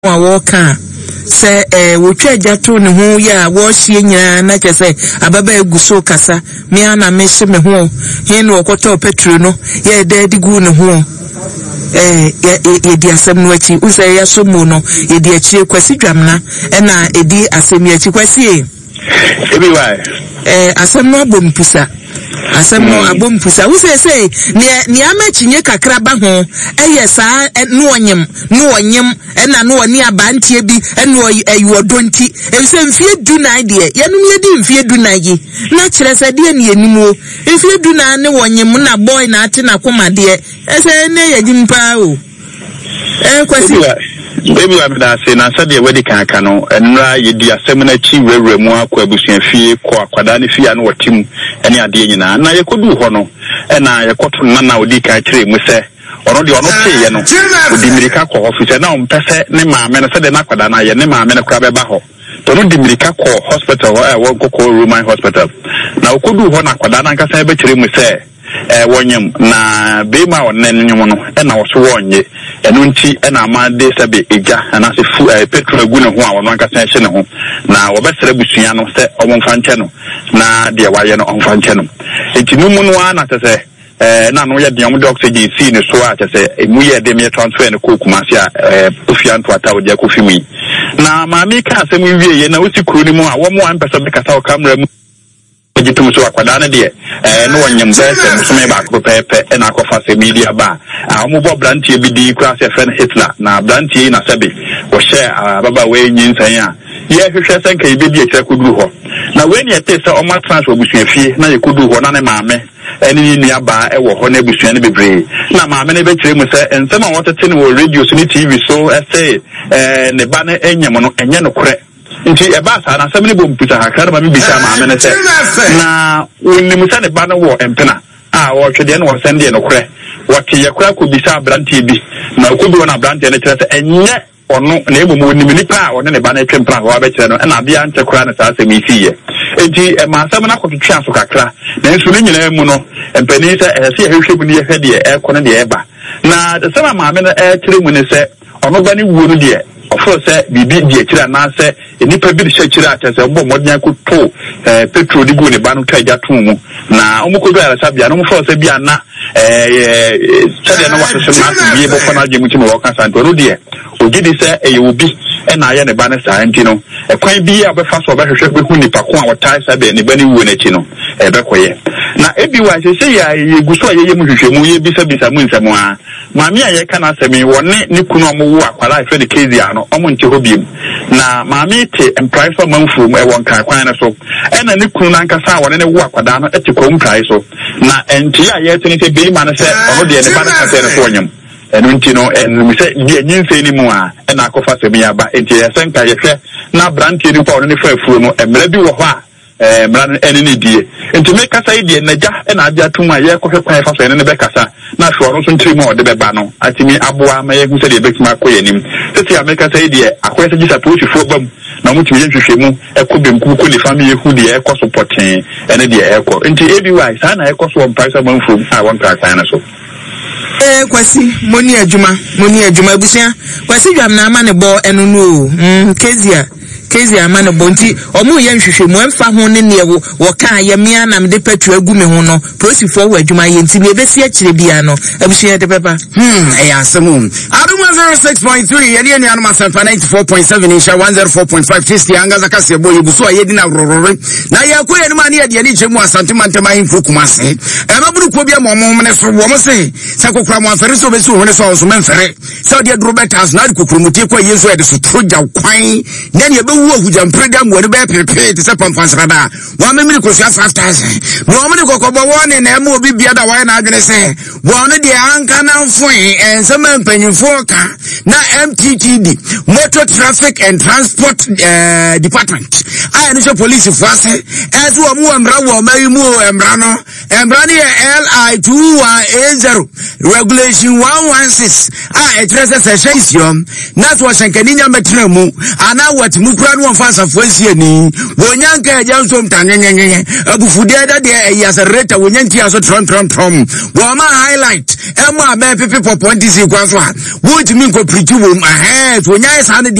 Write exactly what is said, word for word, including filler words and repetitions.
wa woka se eh wotwa agyato ne ho ya wo hye nyina na kyese ababa eguso kasa me ana me hye me ho he no okoto petro no ye da digu ne ho eh ye di asem no achi usay ya somu no ye di achi kwasi dwamna e na edi asem ya achi kwasi e ebi why eh asem no abompusa asem no abompusa usay say ne ne amachinye kakra ba ho eye saa no onyem no onyem e na no oni abantie bi e no ayodonti e se mfie dunan de yenum ye di mfie dunan yi na kire se de ne enimu mfie dunan ne wonyem na boy na ate na komade e se ne yagimpa o eh kwasi baby wa da say na say de wedi kan kan no enra ye di asem na chi wewre mu akwa abusuan fie ko akwada ne fie na wotim ene ade nyina na ye kodu ho no e na ye koto na na odi kan kire mu se ono de ono pe ye no odi mirika ko office na on pese ne maame no se de na akwada na ye ne maame no kra be ba ho to no di mirika ko hospital e wo ko Roman hospital na okodu ho na akwada na nkasa be kire mu se eh wonyem na bema onen nyum no e na wo so wonye enu nti e na amade sebe eja na se fu petro agu ne ho a wono nkasa hye ne ho na wo besere busua no se omfa nche no na de waye no omfa nche no enti nu mu no ana tese eh na no ye de omde oxygen si ne so a tese emu ye de me transfer ne ko kumase a eh ofia nto ata wo de akofi mu na maami ka asem wie ye na osi kuro ni mu a wo mo an pese be kasa o camera mu jitum so akwada na de eh no wonyem bese musome ba ko pepe na akofa se media ba a mo bo brantie bi di kura se fen Hitler na brantie na sebe wo share ababa we nyinsan a ye hwehwe sen kai bi di ekira kudu ho na we ni ete se o ma transfer busuan fie na ye kudu ho na ne maame eni ni aba e wo ho na busuan ne bebre na maame ne be kire mu se ensema wotete ne wo radio so ni T V so ese eh ne ba ne enyem no enye no kore nti e ba sa na asem bom puta hakara ma mi bisa ma amene se na wonni musa ne ba no wo empena a wo twede ne wo sende no kore wote ye kora ko bisa brantie bi na ko bi wona brantie ne kire se enye ono na emu wonni mi nipa a one ne ba na twempra ho abekire no na bia nte kora ne sa asem isiye enti e ma asem na ko twia so kakra na nsu ne nyina mu no empeni se e se ehwehwe mu ne ye hwede e ko ne de e ba na se ma maame no e kire mu ne se ono ba ne wuo no de of course bibi di ekira na se enipa bi de kira atese bo modnya ko to eh petrol di go ne ba no twaja to mu na omuko do ara sabia no for se bia na eh sede na waso se ma bi bo fana je mu ti mo waka santo no de ogidi se e obi e na ye ne ba ne sa enti no e kwan bi a be fa so be hwehwe be hu nipa ko a wotai sabe ne ba ne wuo na chi no e be koye na ebi wa se se ya ye guso a ye ye mu hwehwe mu ye bi se bi sa mu nsamo a maami a ye kana semi woni ne kunu omo wo akwala ife de kezi ano omo nte hobiem na maami te emprise for manfu e won kan kwan na so e na ne kunu na nkasa woni ne wo akwada no ete ko mprai so na enti a ye tini te be ma na se ono de ne ba na kasa ne so onyam enu nti no enu se die nyinse ni mu a e na akofa semi ya ba enti ye senka ye hwe na brantie ni pa ono ne fa afuo no emre bi wo ho a eh mran ene ne die enti me kasa idie na ja e na aja tuma ye ko hwe kwan fa so ene ne be kasa na hwe oro so ntiri mu ode be ba no atimi aboa ma ye hu se de be tuma koye nim sesi a me kasa idie akoye se gisa to hwefo bam na mu timi ye hwehwe mu e ko bem ku ko le fami ye hu de e ko so poten ene de e ko enti ebi wai sa na e ko so on price man from a won ka kan na so eh kwasi moni adwuma moni adwuma busia kwasi dwam na ama ne bo enu no mm kezia kezia ama ne bo nti omu ye nhwehwe mu emfa ho ne ne wo wo ka ye mia na mde petu agu me ho no prosifo wo adwuma ye nti me besi akire bia no abusia de pepa hmm eh asemu aduma zero six point three ye ne anu masanfa ninety-four point seven insha one oh four point five testi anga zakase bo ye buso ye di na rorore na ye ko ye ne ma ne ye ne chemu asante mantema hinfo kumase e ma buru ko bia mo mo ne so wo mo se sakokura mo afere so be so ho ne so so menfere so de drobetas na kokromutie ko yesu e de so troja kwan ne ne be wo hujampredam wo ne be pepe te se pamfansrada wa memiri ko so five thousand mo mo ne kokobo wo ne na ma obi bia da wa na adwene se wo ne de anka na mfon ensema mpanyimfo ka na M T T D Motor Traffic and Transport uh, Department I know police force as wo mu amra wo mayi mu emra no emra ne L I two one eight zero regulation one one six ah etrese session isio that's what shankaninya metra mu ana what mu kura no fansa fosie ni wonyanka eja nso mtanyenyenye abufude da de eyasareta wonyanti aso tron tron tron wo ma highlight ema be pepe poponti si kwaso a wo timi ko preach wo ahead wonyai sa ne